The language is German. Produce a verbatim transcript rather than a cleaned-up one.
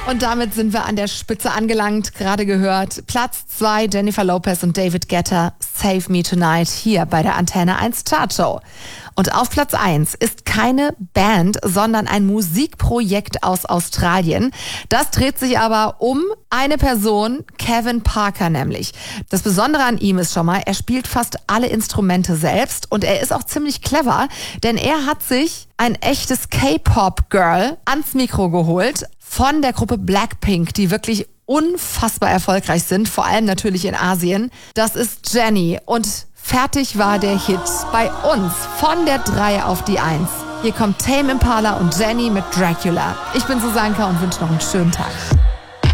Und damit sind wir an der Spitze angelangt, gerade gehört. Platz zwei, Jennifer Lopez und David Guetta, Save Me Tonight, hier bei der Antenne eins Chartshow. Und auf Platz eins ist keine Band, sondern ein Musikprojekt aus Australien. Das dreht sich aber um eine Person, Kevin Parker nämlich. Das Besondere an ihm ist schon mal, er spielt fast alle Instrumente selbst und er ist auch ziemlich clever, denn er hat sich ein echtes K-Pop-Girl ans Mikro geholt von der Gruppe Blackpink, die wirklich unfassbar erfolgreich sind, vor allem natürlich in Asien. Das ist Jennie und fertig war der Hit bei uns von der drei auf die eins. Hier kommt Tame Impala und Jennie mit Dracula. Ich bin Susanka und wünsche noch einen schönen Tag.